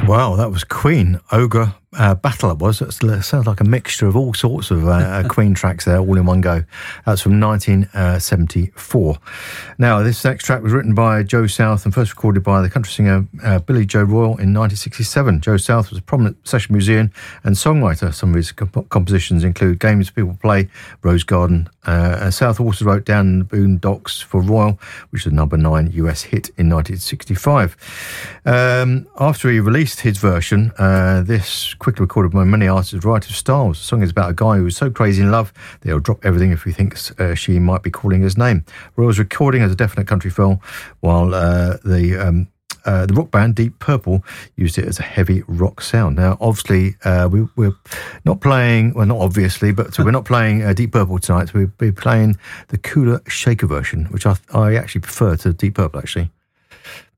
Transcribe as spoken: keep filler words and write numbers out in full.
Wow, that was Queen, Ogre uh, Battle it was. It sounds like a mixture of all sorts of uh, Queen tracks there, all in one go. That's from nineteen seventy-four. Now, this next track was written by Joe South and first recorded by the country singer uh, Billy Joe Royal in nineteen sixty-seven. Joe South was a prominent session musician and songwriter. Some of his comp- compositions include Games People Play, Rose Garden. Uh, and South also wrote Down the Boondocks for Royal, which was a number nine U S hit in nineteen sixty-five. Um, after he released his version, uh, this quickly recorded by many artists, variety of styles. The song is about a guy who is so crazy in love that he'll drop everything if he thinks uh, she might be calling his name. Royal's recording as a definite country feel, while uh, the um, uh, the rock band Deep Purple used it as a heavy rock sound. Now, obviously, uh, we, we're not playing, well, not obviously, but we're not playing uh, Deep Purple tonight. We'll be playing the Cooler Shaker version, which I, I actually prefer to Deep Purple, actually.